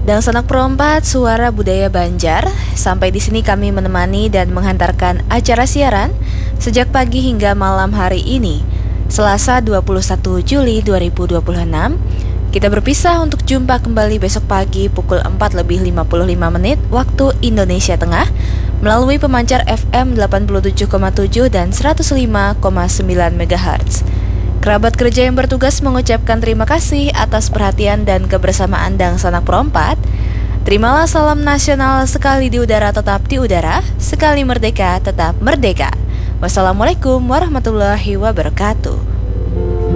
Dan Sanak Perempat, Suara Budaya Banjar. Sampai di sini kami menemani dan menghantarkan acara siaran sejak pagi hingga malam hari ini, Selasa 21 Juli 2026. Kita berpisah untuk jumpa kembali besok pagi pukul 4:55 waktu Indonesia Tengah melalui pemancar FM 87,7 dan 105,9 MHz. Kerabat kerja yang bertugas mengucapkan terima kasih atas perhatian dan kebersamaan Dang Sanak Perempat. Terimalah salam nasional, sekali di udara tetap di udara, sekali merdeka tetap merdeka. Wassalamualaikum warahmatullahi wabarakatuh.